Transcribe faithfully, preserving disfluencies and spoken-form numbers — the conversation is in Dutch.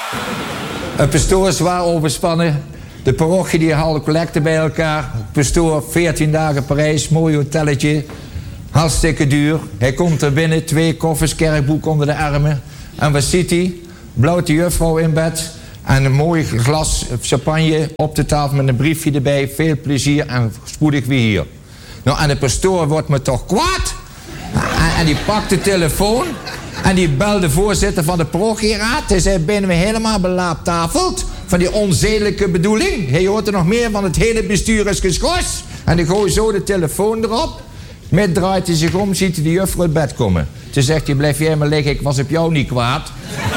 Het pastoor is zwaar overspannen. De parochie die haalde collecten bij elkaar. Het pastoor, veertien dagen Parijs, mooi hotelletje. Hartstikke duur. Hij komt er binnen, twee koffers, kerkboek onder de armen. En wat ziet hij? Blauwt de juffrouw in bed. En een mooi glas champagne op de tafel met een briefje erbij. Veel plezier en spoedig weer hier. Nou, en de pastoor wordt me toch kwaad. En, en die pakt de telefoon. En die belt de voorzitter van de parochieraad. Hij zei, ben we helemaal belaaptafeld van die onzedelijke bedoeling. Hij hoort er nog meer van, het hele bestuur is geschorst. En dan gooi zo de telefoon erop. Met draait hij zich om, ziet hij de juffrouw uit bed komen. Toen zegt hij, blijf jij maar liggen, ik was op jou niet kwaad.